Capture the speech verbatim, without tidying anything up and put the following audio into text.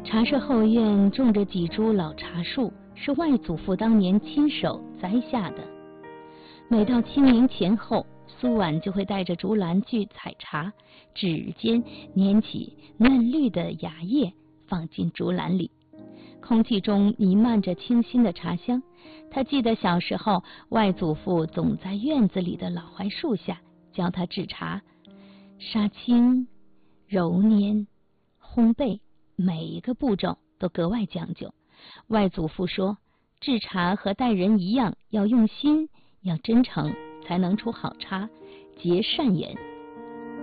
茶社后院种着几株老茶树，是外祖父当年亲手栽下的。每到清明前后，苏婉就会带着竹篮去采茶，指尖捻起嫩绿的芽叶，放进竹篮里，空气中弥漫着清新的茶香。他记得小时候，外祖父总在院子里的老槐树下教他制茶，杀青、揉捻、烘焙，每一个步骤都格外讲究。外祖父说，制茶和待人一样，要用心，要真诚，才能出好茶，结善缘，